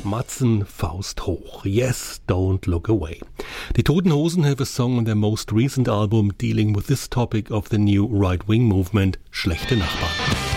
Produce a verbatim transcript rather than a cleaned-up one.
Matzen, Faust hoch. Yes, don't look away. Die Toten Hosen have a song on their most recent album dealing with this topic of the new right-wing movement, Schlechte Nachbarn.